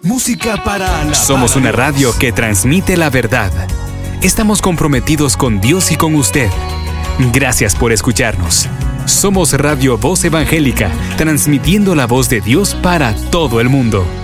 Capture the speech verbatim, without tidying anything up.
Música para alabar Somos a una Dios. radio que transmite la verdad. Estamos comprometidos con Dios y con usted. Gracias por escucharnos. Somos Radio Voz Evangélica, transmitiendo la voz de Dios para todo el mundo.